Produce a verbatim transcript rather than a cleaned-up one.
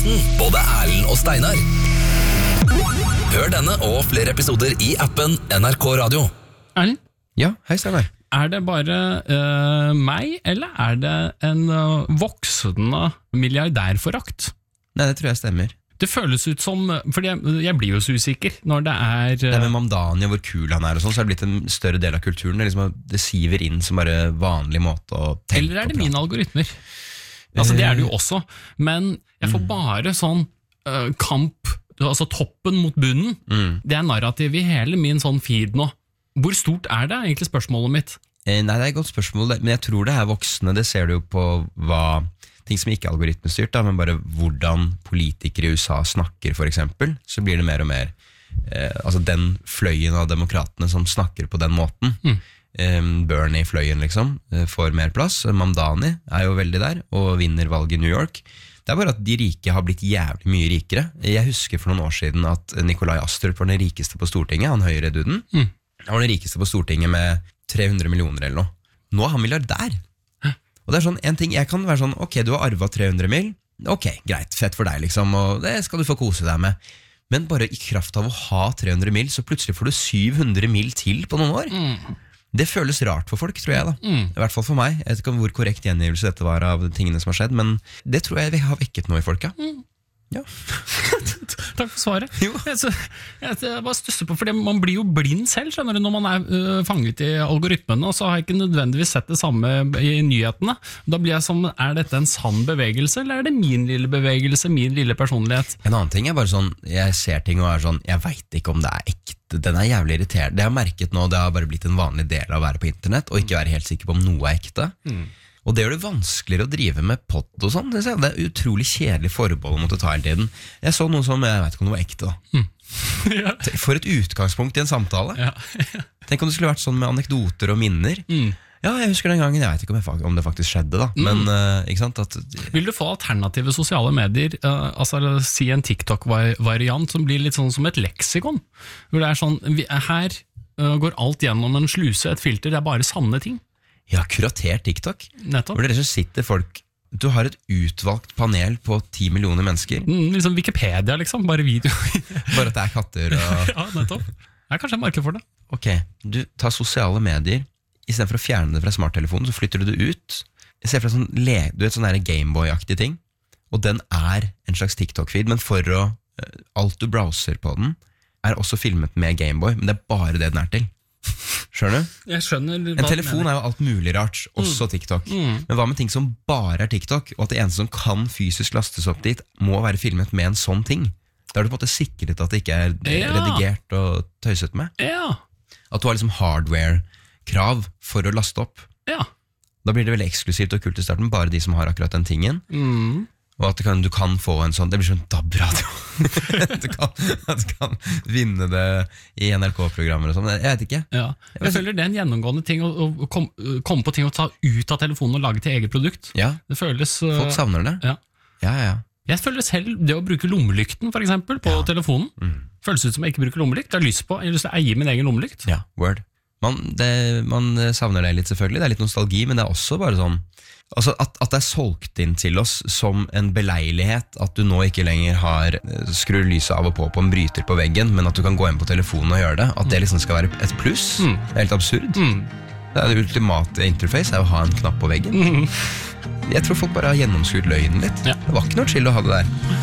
podcasten Både Erlend og Steinar. Hør denne og flere episoder i appen N R K Radio. Erlend? Ja, hei Steinar. Er det bare uh, meg, eller er det en uh, voksende milliardærforakt? Nei, det tror jeg stemmer. Det føles ut som, for jeg, jeg blir jo så usikker når det er... Uh, det med Mamdani og hvor kul han er og sånn, så er det blitt en større del av kulturen. Det, liksom, det siver inn som bare vanlig måte å tenke. Eller er det mine algoritmer? Altså det er det jo også, men jeg får bare sånn uh, kamp, altså toppen mot bunnen. Mm. Det er narrativ i hele min sånn feed nå. Hvor stort er det egentlig spørsmålet mitt? Eh, nei, det er et godt spørsmål, men jeg tror det er voksne. Det ser du jo på hva, ting som ikke er algoritmestyrt, da, men bare hvordan politikere i U S A snakker for eksempel, så blir det mer og mer eh, altså den fløyen av demokratene som snakker på den måten. Mm. Bernie-fløyen liksom får mer plass. Mamdani er jo veldig der og vinner valget i New York. Det er bare at de rike har blitt jævlig mye rikere. Jeg husker for noen år siden at Nikolai Astrup var den rikeste på Stortinget, han høyreduden. Mm. Han var den rikeste på Stortinget med tre hundre millioner eller noe. Nå er han milliardær. Hæ? Og det er sånn, en ting, jeg kan være sånn, ok, du har arvet tre hundre mil, ok, greit, fett for deg liksom, og det skal du få kose deg med. Men bare i kraft av å ha tre hundre mil, så plutselig får du syv hundre mil til på noen år. Mm. Det føles rart for folk, tror jeg da. Mm. I hvert fall for meg. Jeg vet ikke om hvor korrekt gjengivelse dette var av tingene som har skjedd, men det tror jeg har vekket noe i folka. Mm. Ja. Takk for svaret. Jo. Jeg, så, jeg, jeg bare stusser på, fordi man blir jo blind selv, skjønner du, når man er uh, fanget i algoritmene, og så har jeg ikke nødvendigvis sett det samme i nyhetene. Da blir jeg som, er dette en sann bevegelse, eller er det min lille bevegelse, min lille personlighet? En annen ting er bare sånn, jeg ser ting og er sånn, jeg vet ikke om det er ekte. Den er jævlig irriterende. Det jeg har merket nå, det har bare blitt en vanlig del av å være på internett, og ikke være helt sikker på om noe er ekte. Mm. Og det gjør det vanskeligere å drive med podd og sånn. Det er utrolig kjedelig forbehold å måtte ta hele tiden. Jeg så noe som, jeg vet ikke om det var ekte da. Mm. Ja. For et utgangspunkt i en samtale. Ja. Tenk om det skulle vært sånn med anekdoter og minner. Mm. Ja, jeg husker den gangen, jeg vet ikke om, jeg, om det faktisk skjedde da. Mm. Men, uh, ikke sant? At, vil du få alternative sosiale medier, uh, altså si en TikTok-variant som blir litt sånn som et leksikon? Hvor det er sånn, vi, her uh, går alt gjennom en sluse, et filter, det er bare sanne ting. Ja, kuratert TikTok. Nettopp. Hvor det så sitter folk, du har et utvalgt panel på ti millioner mennesker. Mm, liksom Wikipedia liksom, bare video. Bare at det er katter og... Ja, nettopp. Det er kanskje en marked for det. Ok, du tar sosiale medier, i stedet for å fjerne det fra smarttelefonen, så flytter du det ut. I stedet for sånn, du vet, sånn der Gameboy-aktig ting, og den er en slags TikTok-feed, men for å, alt du browser på den, er også filmet med Gameboy, men det er bare det den er til. Skjønner du? Jeg skjønner. En telefon er jo alt mulig rart, også TikTok. Mm. Men hva med ting som bare er TikTok, og at det eneste som kan fysisk lastes opp dit, må være filmet med en sånn ting? Da er du på en måte sikret at det ikke er ja. redigert og tøyset med. Ja. At du har liksom hardware-krav for å laste opp. Ja. Da blir det veldig eksklusivt og kult i starten, bare de som har akkurat den tingen. Mm. Og at du kan, du kan få en sånn, det blir sånn D A B-radio. du, kan, du kan vinne det i N R K-programmer og sånn, jeg vet ikke. Ja. Jeg, jeg føler det er en gjennomgående ting å, å komme kom på ting å ta ut av telefonen og lage til eget produkt. Ja, det føles... folk savner det. Ja. Ja, ja. Jeg føler selv det å bruke lommelykten for eksempel på ja. telefonen, mm. føles ut som jeg ikke bruker lommelykt. Jeg har lyst på, jeg har lyst til å eie min egen lommelykt. Ja, word. Man, det, man savner det litt selvfølgelig, det er litt nostalgi, men det er også bare sånn, altså at, at det er solgt inn til oss som en beleilighet, at du nå ikke lenger har skrur lyset av og på på en bryter på veggen, men at du kan gå inn på telefonen og gjøre det, at det liksom skal være et pluss. Mm. Det er helt absurd. Mm. Det er det ultimate interface, er å ha en knapp på veggen. Mm. Jeg tror folk bare har gjennomskuet løgnen litt. Ja. Det var ikke noe chill å ha det der.